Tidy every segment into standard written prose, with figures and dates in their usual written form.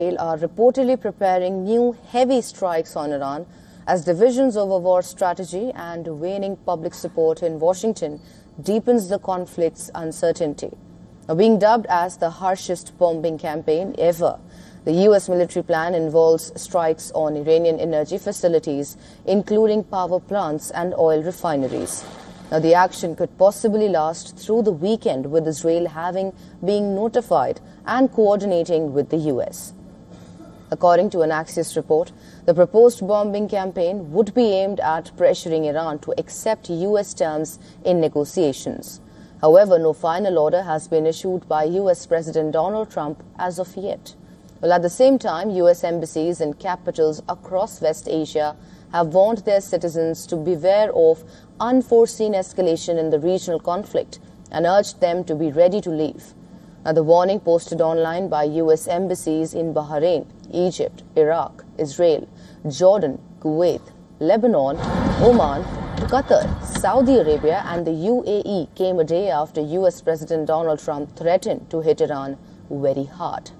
are reportedly preparing new heavy strikes on Iran as divisions over war strategy and waning public support in Washington deepens the conflict's uncertainty. Now, being dubbed as the harshest bombing campaign ever, the U.S. military plan involves strikes on Iranian energy facilities, including power plants and oil refineries. Now, the action could possibly last through the weekend, with Israel having been notified and coordinating with the U.S. According to an Axios report, the proposed bombing campaign would be aimed at pressuring Iran to accept U.S. terms in negotiations. However, no final order has been issued by U.S. President Donald Trump as of yet. Well, at the same time, U.S. embassies in capitals across West Asia have warned their citizens to beware of unforeseen escalation in the regional conflict and urged them to be ready to leave. Now, the warning posted online by U.S. embassies in Bahrain, Egypt, Iraq, Israel, Jordan, Kuwait, Lebanon, Oman, Qatar, Saudi Arabia and the UAE came a day after U.S. President Donald Trump threatened to hit Iran very hard.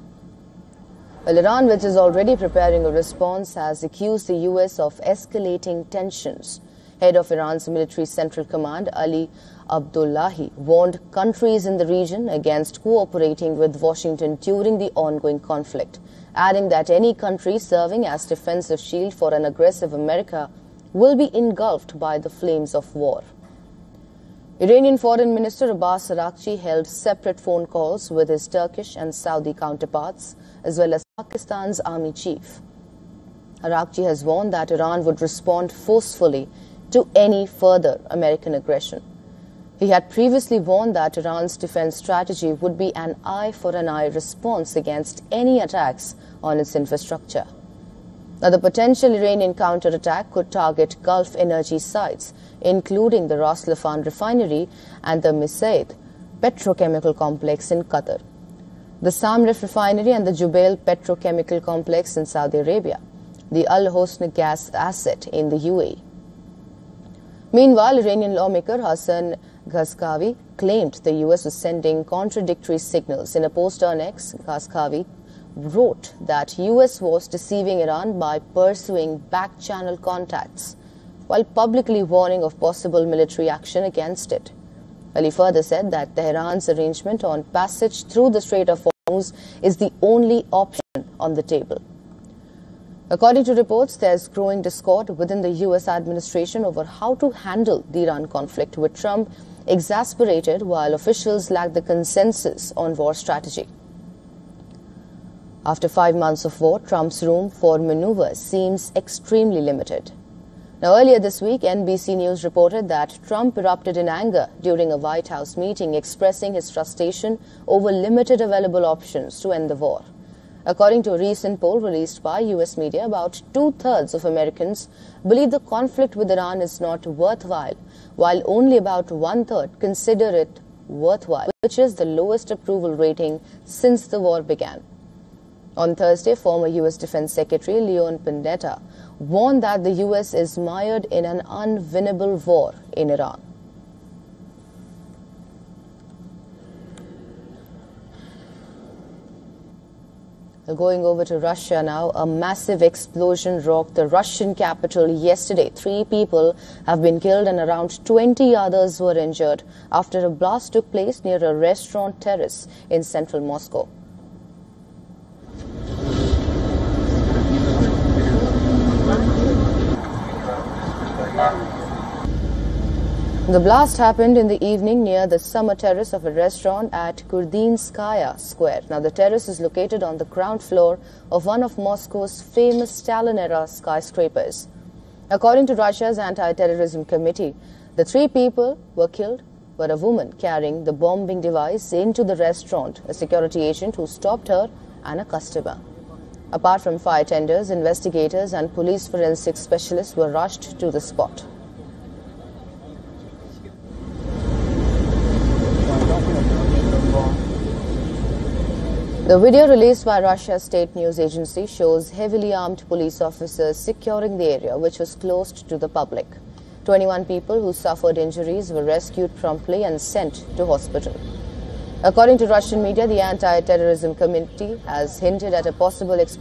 Well, Iran, which is already preparing a response, has accused the U.S. of escalating tensions. Head of Iran's military central command, Ali Abdullahi, warned countries in the region against cooperating with Washington during the ongoing conflict, adding that any country serving as defensive shield for an aggressive America will be engulfed by the flames of war. Iranian Foreign Minister Abbas Araghchi held separate phone calls with his Turkish and Saudi counterparts, as well as Pakistan's army chief. Araghchi has warned that Iran would respond forcefully to any further American aggression. He had previously warned that Iran's defense strategy would be an eye-for-an-eye response against any attacks on its infrastructure. Now, the potential Iranian counterattack could target Gulf energy sites, including the Ras Laffan refinery and the Mesaieed petrochemical complex in Qatar, the Samref refinery and the Jubail petrochemical complex in Saudi Arabia, the Al Hosn gas asset in the UAE. Meanwhile, Iranian lawmaker Hassan Ghazkavi claimed the U.S. was sending contradictory signals. In a post on X, Ghazkavi wrote that U.S. was deceiving Iran by pursuing back-channel contacts, while publicly warning of possible military action against it. Well, he further said that Tehran's arrangement on passage through the Strait of Hormuz is the only option on the table. According to reports, there's growing discord within the U.S. administration over how to handle the Iran conflict, with Trump exasperated while officials lack the consensus on war strategy. After 5 months of war, Trump's room for maneuver seems extremely limited. Now, earlier this week, NBC News reported that Trump erupted in anger during a White House meeting, expressing his frustration over limited available options to end the war. According to a recent poll released by U.S. media, about 2/3 of Americans believe the conflict with Iran is not worthwhile, while only about 1/3 consider it worthwhile, which is the lowest approval rating since the war began. On Thursday, former U.S. Defense Secretary Leon Panetta warned that the U.S. is mired in an unwinnable war in Iran. Going over to Russia now, a massive explosion rocked the Russian capital yesterday. 3 people have been killed and around 20 others were injured after a blast took place near a restaurant terrace in central Moscow. The blast happened in the evening near the summer terrace of a restaurant at Kurdinskaya Square. Now, the terrace is located on the ground floor of one of Moscow's famous Stalin-era skyscrapers. According to Russia's anti-terrorism committee, the 3 people were killed were a woman carrying the bombing device into the restaurant, a security agent who stopped her, and a customer. Apart from fire tenders, investigators and police forensic specialists were rushed to the spot. The video released by Russia's state news agency shows heavily armed police officers securing the area, which was closed to the public. 21 people who suffered injuries were rescued promptly and sent to hospital. According to Russian media, the Anti-Terrorism Committee has hinted at a possible